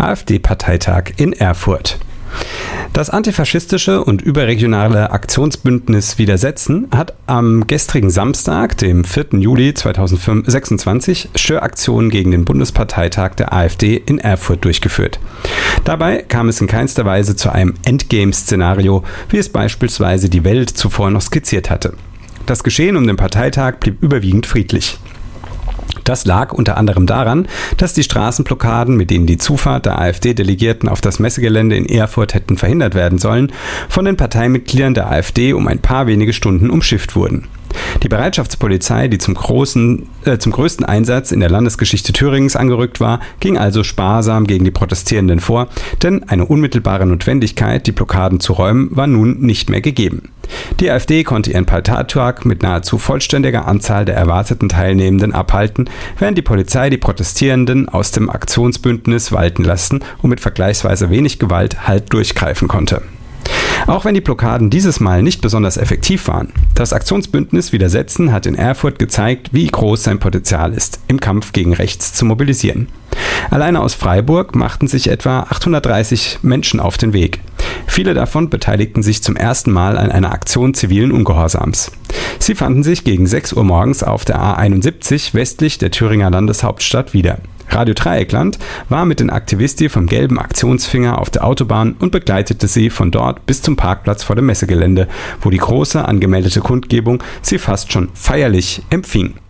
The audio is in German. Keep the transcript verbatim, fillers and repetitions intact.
AfD-Parteitag in Erfurt. Das antifaschistische und überregionale Aktionsbündnis Widersetzen hat am gestrigen Samstag, dem vierten Juli zweitausendsechsundzwanzig, Störaktionen gegen den Bundesparteitag der AfD in Erfurt durchgeführt. Dabei kam es in keinster Weise zu einem Endgame-Szenario, wie es beispielsweise die Welt zuvor noch skizziert hatte. Das Geschehen um den Parteitag blieb überwiegend friedlich. Das lag unter anderem daran, dass die Straßenblockaden, mit denen die Zufahrt der AfD-Delegierten auf das Messegelände in Erfurt hätten verhindert werden sollen, von den Parteimitgliedern der AfD um ein paar wenige Stunden umschifft wurden. Die Bereitschaftspolizei, die zum, großen, äh, zum größten Einsatz in der Landesgeschichte Thüringens angerückt war, ging also sparsam gegen die Protestierenden vor, denn eine unmittelbare Notwendigkeit, die Blockaden zu räumen, war nun nicht mehr gegeben. Die AfD konnte ihren Parteitag mit nahezu vollständiger Anzahl der erwarteten Teilnehmenden abhalten, während die Polizei die Protestierenden aus dem Aktionsbündnis walten lassen und mit vergleichsweise wenig Gewalt Halt durchgreifen konnte. Auch wenn die Blockaden dieses Mal nicht besonders effektiv waren, das Aktionsbündnis Widersetzen hat in Erfurt gezeigt, wie groß sein Potenzial ist, im Kampf gegen rechts zu mobilisieren. Alleine aus Freiburg machten sich etwa achthundertdreißig Menschen auf den Weg. Viele davon beteiligten sich zum ersten Mal an einer Aktion zivilen Ungehorsams. Sie fanden sich gegen sechs Uhr morgens auf der A einundsiebzig westlich der Thüringer Landeshauptstadt wieder. Radio Dreieckland war mit den Aktivisti vom gelben Aktionsfinger auf der Autobahn und begleitete sie von dort bis zum Parkplatz vor dem Messegelände, wo die große angemeldete Kundgebung sie fast schon feierlich empfing.